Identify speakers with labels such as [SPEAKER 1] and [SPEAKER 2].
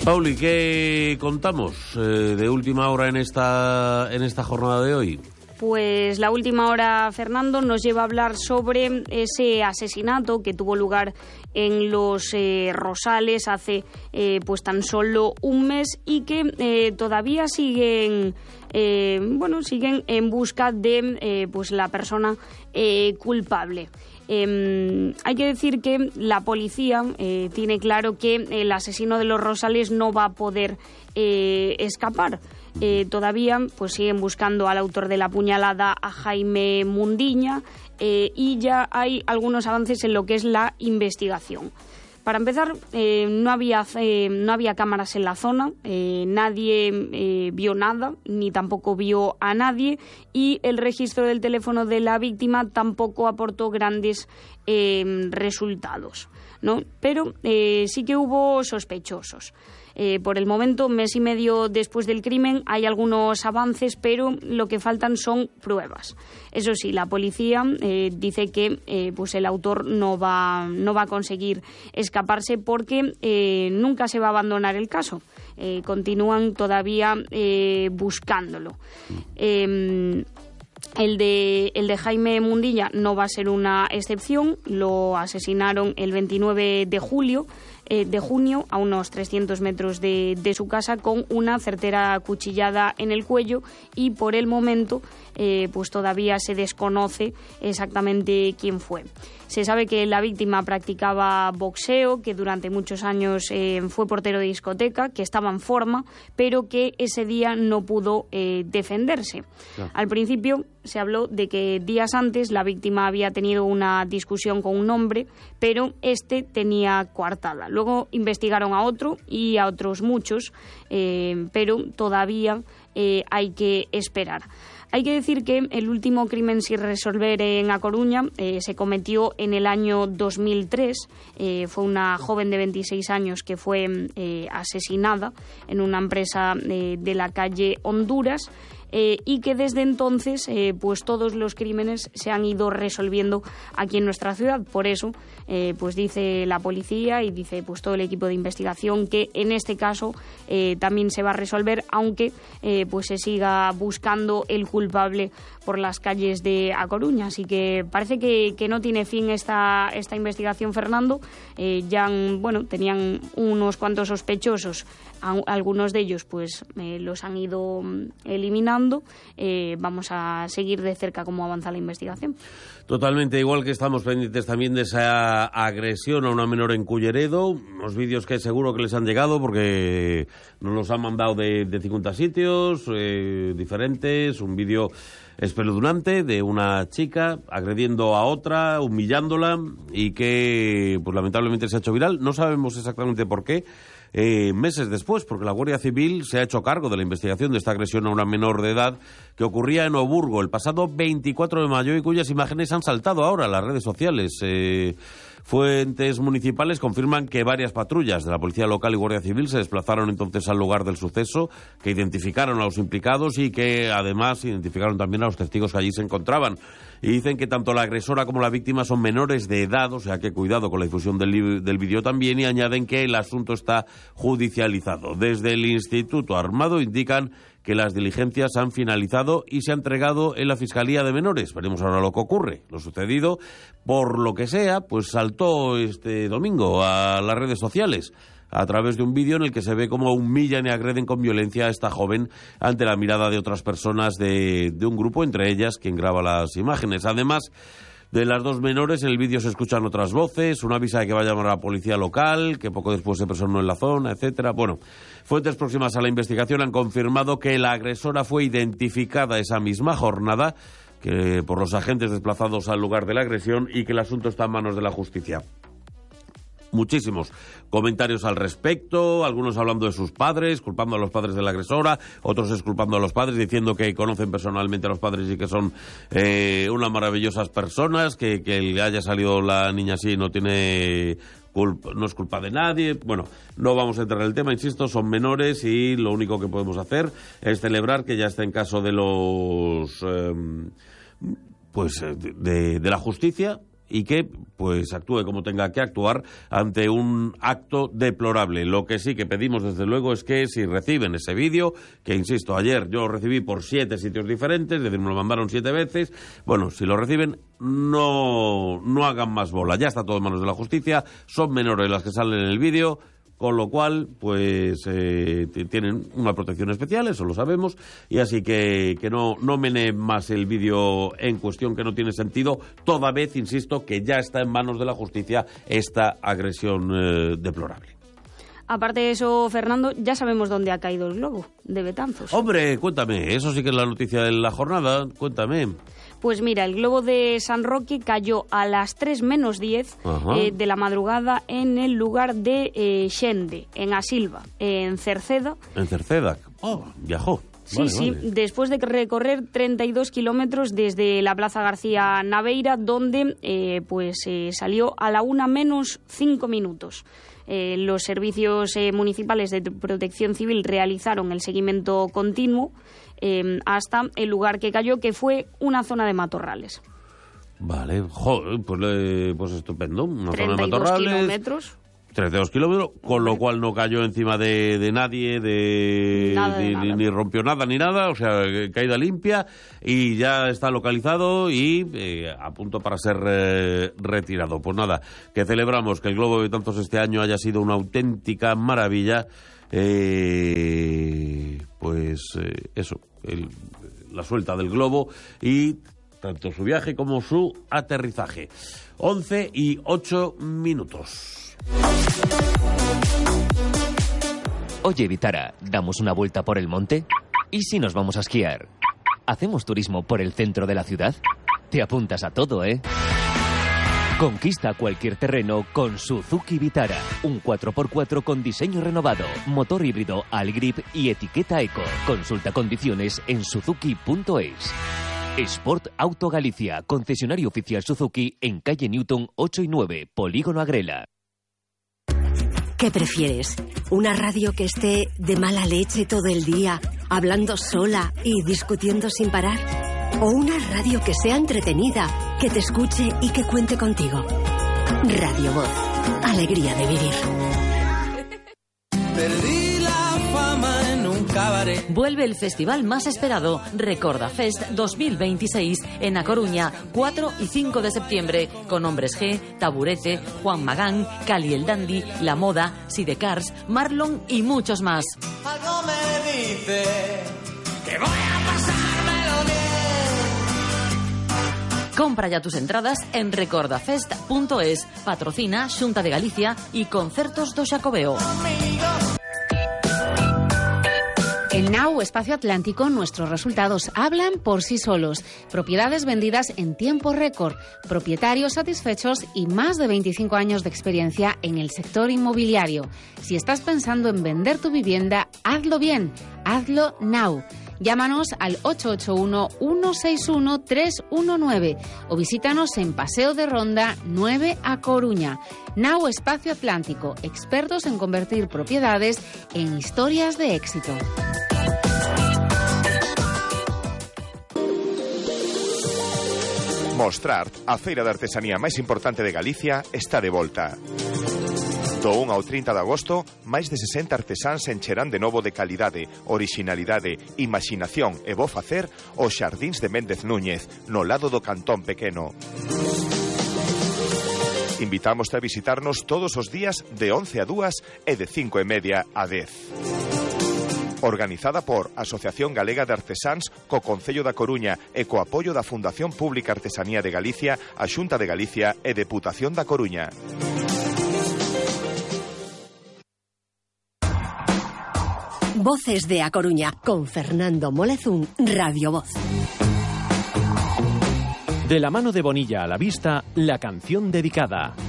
[SPEAKER 1] Pauli, ¿qué contamos de última hora en esta jornada de hoy?
[SPEAKER 2] Pues la última hora, Fernando, nos lleva a hablar sobre ese asesinato que tuvo lugar en Los Rosales hace pues tan solo un mes y que todavía siguen en busca de pues la persona culpable. Hay que decir que la policía tiene claro que el asesino de Los Rosales no va a poder escapar. Todavía pues siguen buscando al autor de la puñalada, a Jaime Mundiña, y ya hay algunos avances en lo que es la investigación. Para empezar, no había cámaras en la zona, nadie vio nada, ni tampoco vio a nadie, y el registro del teléfono de la víctima tampoco aportó grandes resultados, ¿no? Pero sí que hubo sospechosos. Por el momento, mes y medio después del crimen, hay algunos avances, pero lo que faltan son pruebas. Eso sí, la policía dice que pues el autor no va a conseguir escaparse porque nunca se va a abandonar el caso. Continúan todavía buscándolo. El de Jaime Mundiña no va a ser una excepción. Lo asesinaron el 29 de junio a unos 300 metros de su casa con una certera cuchillada en el cuello, y por el momento pues todavía se desconoce exactamente quién fue. Se sabe que la víctima practicaba boxeo, que durante muchos años fue portero de discoteca, que estaba en forma, pero que ese día no pudo defenderse. Claro. Al principio se habló de que días antes la víctima había tenido una discusión con un hombre, pero este tenía coartada. Luego investigaron a otro y a otros muchos, pero todavía hay que esperar. Hay que decir que el último crimen sin resolver en A Coruña se cometió en el año 2003. Fue una joven de 26 años que fue asesinada en una empresa de la calle Honduras. Y que desde entonces pues todos los crímenes se han ido resolviendo aquí en nuestra ciudad. Por eso pues dice la policía y dice pues todo el equipo de investigación que en este caso también se va a resolver, aunque pues se siga buscando el culpable por las calles de A Coruña. Así que parece que no tiene fin esta investigación, Fernando. Tenían unos cuantos sospechosos, algunos de ellos pues los han ido eliminando. Vamos a seguir de cerca cómo avanza la investigación.
[SPEAKER 1] Totalmente, igual que estamos pendientes también de esa agresión a una menor en Culleredo, unos vídeos que seguro que les han llegado porque nos los han mandado de 50 sitios diferentes, un vídeo espeluznante de una chica agrediendo a otra, humillándola, y que pues lamentablemente se ha hecho viral. No sabemos exactamente por qué. Meses después, porque la Guardia Civil se ha hecho cargo de la investigación de esta agresión a una menor de edad que ocurría en Oburgo el pasado 24 de mayo y cuyas imágenes han saltado ahora a las redes sociales. Fuentes municipales confirman que varias patrullas de la Policía Local y Guardia Civil se desplazaron entonces al lugar del suceso, que identificaron a los implicados y que además identificaron también a los testigos que allí se encontraban. Y dicen que tanto la agresora como la víctima son menores de edad, o sea que cuidado con la difusión del vídeo también, y añaden que el asunto está judicializado. Desde el Instituto Armado indican que las diligencias han finalizado y se ha entregado en la Fiscalía de Menores. Veremos ahora lo que ocurre. Lo sucedido, por lo que sea, pues saltó este domingo a las redes sociales a través de un vídeo en el que se ve cómo humillan y agreden con violencia a esta joven ante la mirada de otras personas de un grupo, entre ellas quien graba las imágenes. Además de las dos menores, en el vídeo se escuchan otras voces, una avisa de que va a llamar a la policía local, que poco después se personó en la zona, etcétera. Bueno, fuentes próximas a la investigación han confirmado que la agresora fue identificada esa misma jornada por los agentes desplazados al lugar de la agresión y que el asunto está en manos de la justicia. Muchísimos comentarios al respecto, algunos hablando de sus padres, culpando a los padres de la agresora, otros exculpando a los padres, diciendo que conocen personalmente a los padres y que son unas maravillosas personas, que le haya salido la niña así no tiene culpa, no es culpa de nadie. Bueno, no vamos a entrar en el tema, insisto, son menores y lo único que podemos hacer es celebrar que ya está en caso de los de la justicia, y que pues actúe como tenga que actuar ante un acto deplorable. Lo que sí que pedimos desde luego es que si reciben ese vídeo, que insisto, ayer yo lo recibí por 7 sitios diferentes, es decir, me lo mandaron 7 veces, bueno, si lo reciben no hagan más bola, ya está todo en manos de la justicia, son menores las que salen en el vídeo, con lo cual, pues, tienen una protección especial, eso lo sabemos, y así que no mene más el vídeo en cuestión, que no tiene sentido, toda vez, insisto, que ya está en manos de la justicia esta agresión deplorable.
[SPEAKER 2] Aparte de eso, Fernando, ya sabemos dónde ha caído el globo, de Betanzos.
[SPEAKER 1] Hombre, cuéntame, eso sí que es la noticia de la jornada, cuéntame.
[SPEAKER 2] Pues mira, el globo de San Roque cayó a las 3 menos 10 de la madrugada en el lugar de Xende, en Asilva, en Cerceda.
[SPEAKER 1] En Cerceda, viajó.
[SPEAKER 2] Sí, vale. Después de recorrer 32 kilómetros desde la Plaza García Naveira, donde salió a la 1 menos 5 minutos. Los servicios municipales de protección civil realizaron el seguimiento continuo hasta el lugar que cayó, que fue una zona de matorrales.
[SPEAKER 1] Vale, joder, pues estupendo. Una
[SPEAKER 2] 32
[SPEAKER 1] zona de matorrales,
[SPEAKER 2] kilómetros.
[SPEAKER 1] 32 kilómetros, con lo cual no cayó encima de nadie, ni rompió nada ni nada, o sea, caída limpia, y ya está localizado y a punto para ser retirado. Pues nada, que celebramos que el globo de Betanzos este año haya sido una auténtica maravilla. La suelta del globo y tanto su viaje como su aterrizaje. 11:08.
[SPEAKER 3] Oye, Vitara, ¿damos una vuelta por el monte? ¿Y si nos vamos a esquiar? ¿Hacemos turismo por el centro de la ciudad? Te apuntas a todo, ¿eh? Conquista cualquier terreno con Suzuki Vitara. Un 4x4 con diseño renovado, motor híbrido Algrip y etiqueta Eco. Consulta condiciones en suzuki.es. Sport Auto Galicia, concesionario oficial Suzuki en calle Newton 8 y 9, Polígono Agrela.
[SPEAKER 4] ¿Qué prefieres? ¿Una radio que esté de mala leche todo el día, hablando sola y discutiendo sin parar? ¿O una radio que sea entretenida, que te escuche y que cuente contigo? Radio Voz. Alegría de vivir.
[SPEAKER 5] Perdí la fama en un cabaret.
[SPEAKER 6] Vuelve el festival más esperado, Recorda Fest 2026, en A Coruña, 4 y 5 de septiembre, con Hombres G, Taburete, Juan Magán, Cali el Dandy, La Moda, Sidecars, Marlon y muchos más.
[SPEAKER 5] Algo me dice que voy a pasármelo bien.
[SPEAKER 6] Compra ya tus entradas en recordafest.es. Patrocina Xunta de Galicia y Concertos do Xacobeo.
[SPEAKER 7] En Now Espacio Atlántico nuestros resultados hablan por sí solos. Propiedades vendidas en tiempo récord, propietarios satisfechos y más de 25 años de experiencia en el sector inmobiliario. Si estás pensando en vender tu vivienda, hazlo bien, hazlo now. Llámanos al 881-161-319 o visítanos en Paseo de Ronda 9 a Coruña. Now Espacio Atlántico, expertos en convertir propiedades en historias de éxito.
[SPEAKER 8] Mostrart, a feira de artesanía máis importante de Galicia, está de volta. Do 1 ao 30 de agosto, máis de 60 artesáns encherán de novo de calidade, orixinalidade, imaginación e bo facer os xardíns de Méndez Núñez, no lado do Cantón Pequeno. Invitamos a visitarnos todos os días de 11 a 2 e de 5:30 a 10. Organizada por Asociación Galega de Artesáns co Concello da Coruña e co apoio da Fundación Pública Artesanía de Galicia, a Xunta de Galicia e Deputación da Coruña.
[SPEAKER 4] Voces de A Coruña, con Fernando Molezún, Radio Voz.
[SPEAKER 9] De la mano de Bonilla a la vista, la canción dedicada.